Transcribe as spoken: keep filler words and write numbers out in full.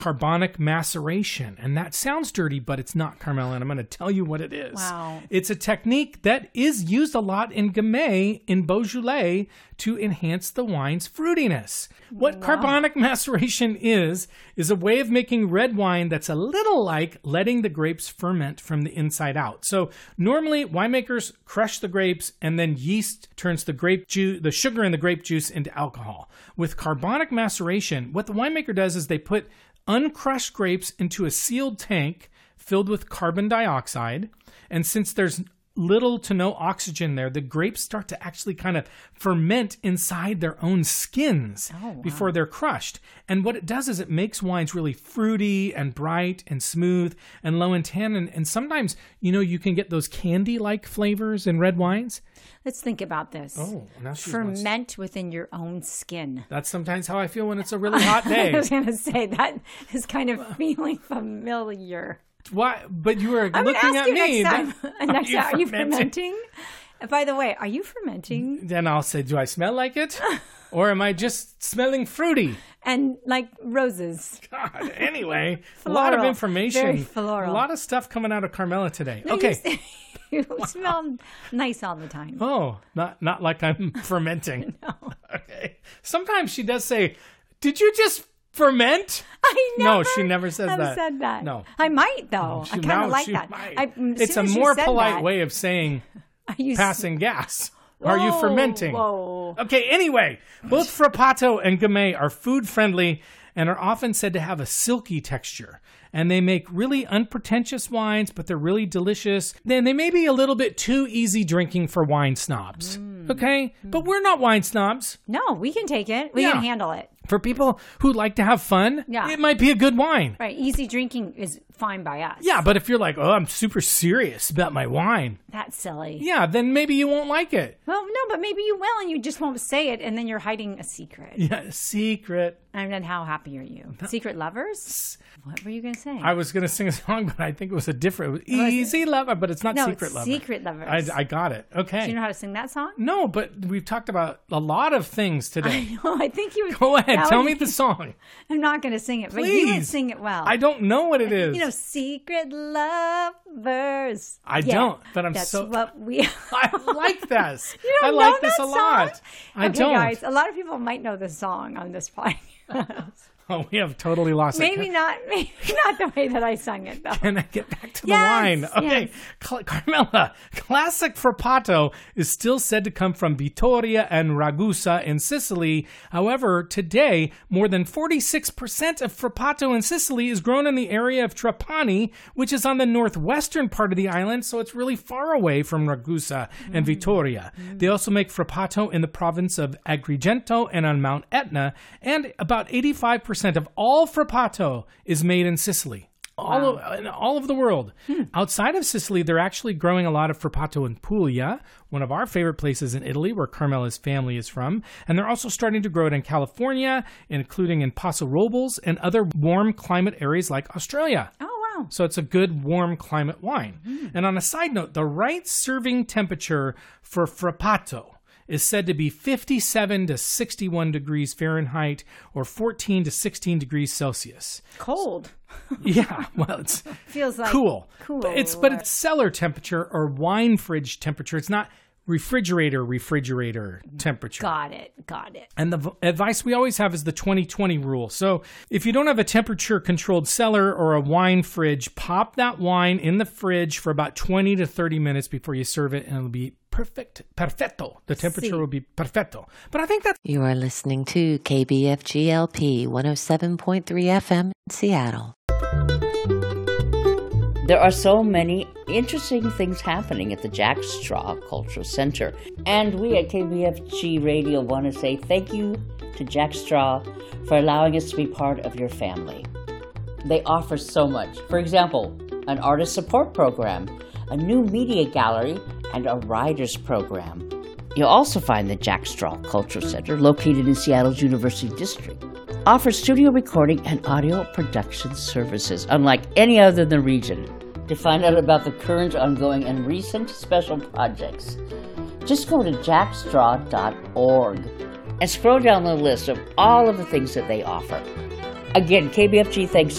carbonic maceration. And that sounds dirty, but it's not, Carmela, and I'm going to tell you what it is. Wow. It's a technique that is used a lot in Gamay, in Beaujolais, to enhance the wine's fruitiness. What wow. carbonic maceration is, is a way of making red wine that's a little like letting the grapes ferment from the inside out. So normally winemakers crush the grapes and then yeast turns the grape juice, the sugar in the grape juice into alcohol. With carbonic maceration, what the winemaker does is they put uncrushed grapes into a sealed tank filled with carbon dioxide. And since there's little to no oxygen there, the grapes start to actually kind of ferment inside their own skins oh, wow. before they're crushed. And what it does is it makes wines really fruity and bright and smooth and low in tannin. And sometimes, you know, you can get those candy-like flavors in red wines. Let's think about this. Oh, now she's Ferment wants... within your own skin. That's sometimes how I feel when it's a really hot day. I was going to say, that is kind of feeling familiar. Why? But you were I'm looking ask at you me. Next time. Are, next you time, are you fermenting? fermenting? By the way, are you fermenting? Then I'll say, do I smell like it? Or am I just smelling fruity? And like roses. God, anyway, Floral. A lot of information. Very floral. A lot of stuff coming out of Carmela today. No, okay. You, you smell nice all the time. Oh, not not like I'm fermenting. No. Okay. Sometimes she does say, did you just ferment? I never No, she never says have that. said that. No. I might, though. No, she, I kind now of like she that. might. I, as it's soon a as you more said polite that, way of saying you passing gas. Whoa, Are you fermenting? Whoa. Okay, anyway, both Frappato and Gamay are food-friendly and are often said to have a silky texture. And they make really unpretentious wines, but they're really delicious. Then they may be a little bit too easy drinking for wine snobs. Mm. Okay? Mm. But we're not wine snobs. No, we can take it. We Yeah. can handle it. For people who like to have fun, Yeah. it might be a good wine. Right. Easy drinking is fine by us. Yeah, but if you're like, oh, I'm super serious about my wine. That's silly. Yeah, then maybe you won't like it. Well, no, but maybe you will, and you just won't say it, and then you're hiding a secret. Yeah, secret. And then how happy are you? Secret lovers? What were you going to say? I was going to sing a song, but I think it was a different, it was Easy Lover, but it's not no, Secret it's Lover. Secret Lovers. I, I got it. Okay. Do you know how to sing that song? No, but we've talked about a lot of things today. I know. I think you would. Go ahead. Tell would, me the song. I'm not going to sing it, but Please. you would sing it well. I don't know what it is. You know, Secret Lovers. I yeah, don't, but I'm that's so... what we... I like this. You don't I like know this that a lot. song? I okay, don't. guys, a lot of people might know this song on this podcast. Oh, we have totally lost maybe it. not maybe not the way that I sung it, though. Can I get back to the yes, wine? Okay, yes. Car- Carmela, classic Frappato is still said to come from Vittoria and Ragusa in Sicily. However, today, more than forty-six percent of Frappato in Sicily is grown in the area of Trapani, which is on the northwestern part of the island, so it's really far away from Ragusa mm. and Vittoria. Mm. They also make Frappato in the province of Agrigento and on Mount Etna, and about eighty-five percent of all Frappato is made in Sicily. All, wow. of, in all of the world. Hmm. Outside of Sicily, they're actually growing a lot of Frappato in Puglia, one of our favorite places in Italy, where Carmela's family is from. And they're also starting to grow it in California, including in Paso Robles and other warm climate areas like Australia. Oh, wow. So it's a good warm climate wine. Hmm. And on a side note, the right serving temperature for Frappato is said to be fifty-seven to sixty-one degrees Fahrenheit or fourteen to sixteen degrees Celsius. Cold. Yeah, well, it's feels like cool. Cool. But it's but it's cellar temperature or wine fridge temperature. It's not refrigerator refrigerator temperature. Got it. Got it. And the v- advice we always have is the twenty twenty rule. So if you don't have a temperature controlled cellar or a wine fridge, pop that wine in the fridge for about twenty to thirty minutes before you serve it, and it'll be perfect. Perfetto. The temperature See. will be perfetto. But I think that's... You are listening to K B F G L P one oh seven point three F M in Seattle. There are so many interesting things happening at the Jack Straw Cultural Center. And we at K B F G Radio want to say thank you to Jack Straw for allowing us to be part of your family. They offer so much. For example, an artist support program, a new media gallery, and a writers program. You'll also find the Jack Straw Cultural Center, located in Seattle's University District, offers studio recording and audio production services, unlike any other in the region. To find out about the current, ongoing, and recent special projects, just go to jack straw dot org and scroll down the list of all of the things that they offer. Again, K B F G thanks